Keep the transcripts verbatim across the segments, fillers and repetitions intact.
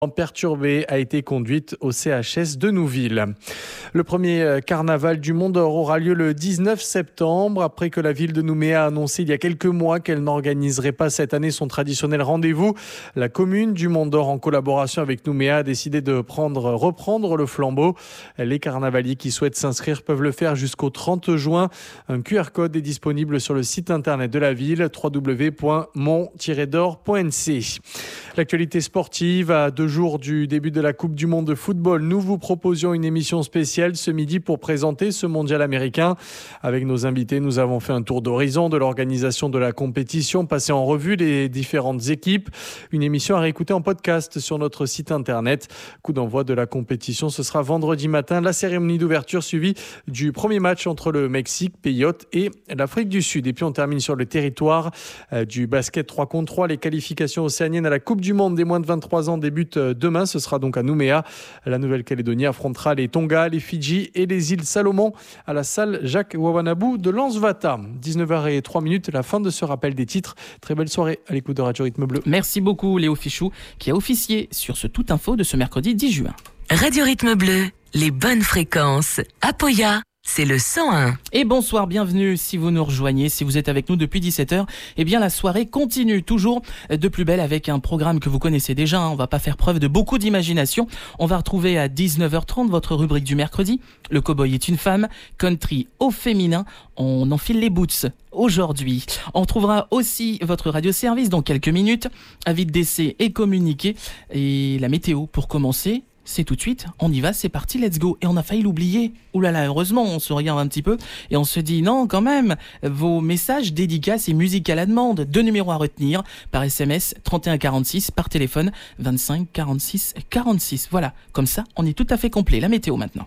perturbée a été conduite au C H S de Nouville. Le premier carnaval du Mont d'Or aura lieu le dix-neuf septembre, après que la ville de Nouméa a annoncé il y a quelques mois qu'elle n'organiserait pas cette année son traditionnel rendez-vous. La commune du Mont d'Or, en collaboration avec Nouméa, a décidé de prendre, reprendre le flambeau. Les carnavaliers qui souhaitent s'inscrire peuvent le faire jusqu'au trente juin. Un Q R code est disponible sur le site internet de la ville, w w w point mont tiret d'or point n c. L'actualité sportive, à deux jours du début de la Coupe du Monde de football, nous vous proposions une émission spéciale ce midi pour présenter ce mondial américain. Avec nos invités, nous avons fait un tour d'horizon de l'organisation de la compétition, passé en revue les différentes équipes. Une émission à réécouter en podcast sur notre site internet. Coup d'envoi de la compétition, ce sera vendredi matin. La cérémonie d'ouverture suivie du premier match entre le Mexique, pays hôte, et l'Afrique du Sud. Et puis on termine sur le territoire euh, du basket trois contre trois. Les qualifications océaniennes à la Coupe du Monde des moins de vingt-trois ans débutent demain. Ce sera donc à Nouméa. La Nouvelle-Calédonie affrontera les Tonga, les Fidji et les îles Salomon à la salle Jacques Wawanabou de Lansvata. dix-neuf heures zéro trois, la fin de ce rappel des titres. Très belle soirée à l'écoute de Radio Rythme Bleu. Merci beaucoup Léo Fichou qui a officié sur ce Tout Info de ce mercredi dix juin. Radio Rythme Bleu, les bonnes fréquences. Apoya, c'est le cent un. Et bonsoir, bienvenue si vous nous rejoignez, si vous êtes avec nous depuis dix-sept heures. Eh bien la soirée continue toujours de plus belle avec un programme que vous connaissez déjà. Hein. On va pas faire preuve de beaucoup d'imagination. On va retrouver à dix-neuf heures trente votre rubrique du mercredi. Le cowboy est une femme, country au féminin. On enfile les boots aujourd'hui. On retrouvera aussi votre radio-service dans quelques minutes. Avis de décès et communiqué. Et la météo pour commencer. C'est tout de suite, on y va, c'est parti, let's go. Et on a failli l'oublier. Ouh là là, heureusement, on se regarde un petit peu et on se dit non, quand même, vos messages, dédicaces et musique à la demande. Deux numéros à retenir, par S M S trente et un quarante-six, par téléphone vingt-cinq quarante-six quarante-six. Voilà, comme ça, on est tout à fait complet. La météo maintenant.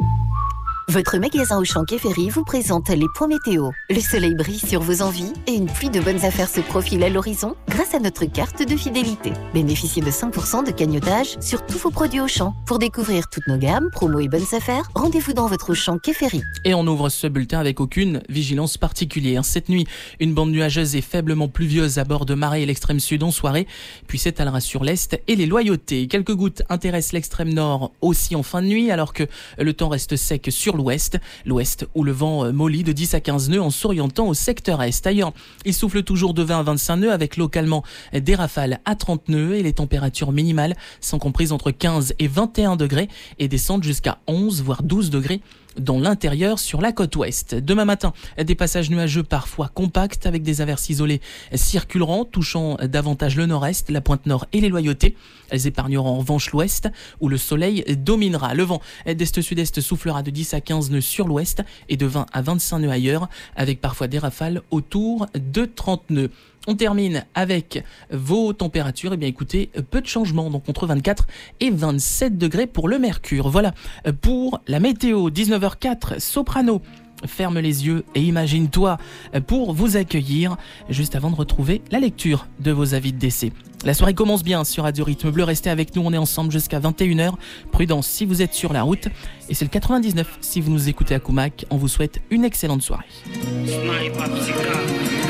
Votre magasin Auchan Quai Ferry vous présente les points météo. Le soleil brille sur vos envies et une pluie de bonnes affaires se profile à l'horizon grâce à notre carte de fidélité. Bénéficiez de cinq pour cent de cagnotage sur tous vos produits Auchan. Pour découvrir toutes nos gammes, promos et bonnes affaires, rendez-vous dans votre Auchan Quai Ferry. Et on ouvre ce bulletin avec aucune vigilance particulière. Cette nuit, une bande nuageuse et faiblement pluvieuse à bord de Marais et l'extrême sud en soirée, puis s'étalera sur l'est et les Loyautés. Quelques gouttes intéressent l'extrême nord aussi en fin de nuit, alors que le temps reste sec sur l'ouest, l'ouest où le vent mollit de dix à quinze nœuds en s'orientant au secteur est. Ailleurs, il souffle toujours de vingt à vingt-cinq nœuds avec localement des rafales à trente nœuds et les températures minimales sont comprises entre quinze et vingt et un degrés et descendent jusqu'à onze voire douze degrés dans l'intérieur sur la côte ouest. Demain matin, des passages nuageux parfois compacts avec des averses isolées circuleront, touchant davantage le nord-est, la pointe nord et les Loyautés. Elles épargneront en revanche l'ouest où le soleil dominera. Le vent d'est-sud-est soufflera de dix à quinze nœuds sur l'ouest et de vingt à vingt-cinq nœuds ailleurs avec parfois des rafales autour de trente nœuds. On termine avec vos températures. Eh bien, écoutez, peu de changements, donc entre vingt-quatre et vingt-sept degrés pour le mercure. Voilà pour la météo. dix-neuf heures quatre, Soprano. Ferme les yeux et imagine-toi pour vous accueillir juste avant de retrouver la lecture de vos avis de décès. La soirée commence bien sur Radio Rythme Bleu. Restez avec nous, on est ensemble jusqu'à vingt et une heures. Prudence si vous êtes sur la route. Et c'est le quatre-vingt-dix-neuf si vous nous écoutez à Koumac. On vous souhaite une excellente soirée.